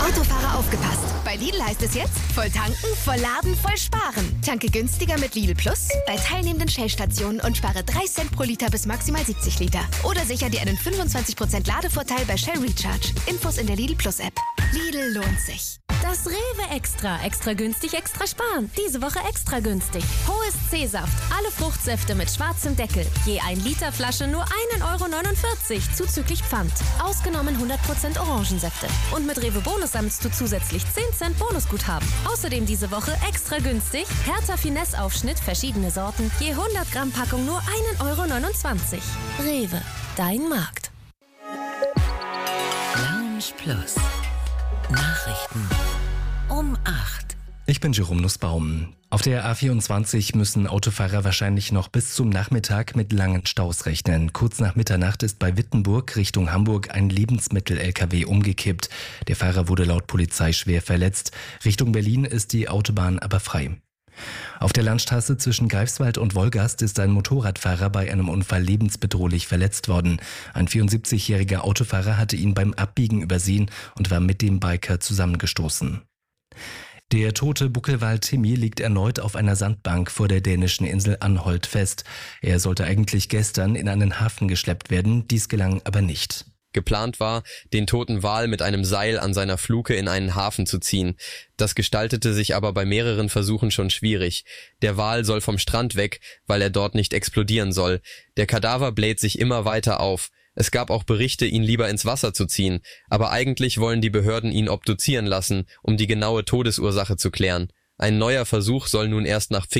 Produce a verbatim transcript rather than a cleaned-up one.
Autofahrer aufgepasst. Bei Lidl heißt es jetzt, voll tanken, voll laden, voll sparen. Tanke günstiger mit Lidl Plus bei teilnehmenden Shell-Stationen und spare drei Cent pro Liter bis maximal siebzig Liter. Oder sicher dir einen fünfundzwanzig Prozent Ladevorteil bei Shell Recharge. Infos in der Lidl Plus App. Lidl lohnt sich. Das Rewe Extra. Extra günstig, extra sparen. Diese Woche extra günstig. Hohes C-Saft. Alle Fruchtsäfte mit schwarzem Deckel. Je ein Liter Flasche nur ein Euro neunundvierzig zuzüglich Pfand. Ausgenommen hundert Prozent Orangensäfte. Und mit Rewe Bonus sammelst du zusätzlich zehn Cent Bonusguthaben. Außerdem diese Woche extra günstig. Hertha Finesse Aufschnitt, verschiedene Sorten. Je hundert Gramm Packung nur ein Euro neunundzwanzig. Rewe. Dein Markt. Lounge Plus. Nachrichten um acht. Ich bin Jerome Nussbaum. Auf der A vierundzwanzig müssen Autofahrer wahrscheinlich noch bis zum Nachmittag mit langen Staus rechnen. Kurz nach Mitternacht ist bei Wittenburg Richtung Hamburg ein Lebensmittel-L K W umgekippt. Der Fahrer wurde laut Polizei schwer verletzt. Richtung Berlin ist die Autobahn aber frei. Auf der Landstraße zwischen Greifswald und Wolgast ist ein Motorradfahrer bei einem Unfall lebensbedrohlich verletzt worden. Ein vierundsiebzigjähriger Autofahrer hatte ihn beim Abbiegen übersehen und war mit dem Biker zusammengestoßen. Der tote Buckelwal Timmy liegt erneut auf einer Sandbank vor der dänischen Insel Anholt fest. Er sollte eigentlich gestern in einen Hafen geschleppt werden, dies gelang aber nicht. Geplant war, den toten Wal mit einem Seil an seiner Fluke in einen Hafen zu ziehen. Das gestaltete sich aber bei mehreren Versuchen schon schwierig. Der Wal soll vom Strand weg, weil er dort nicht explodieren soll. Der Kadaver bläht sich immer weiter auf. Es gab auch Berichte, ihn lieber ins Wasser zu ziehen. Aber eigentlich wollen die Behörden ihn obduzieren lassen, um die genaue Todesursache zu klären. Ein neuer Versuch soll nun erst nach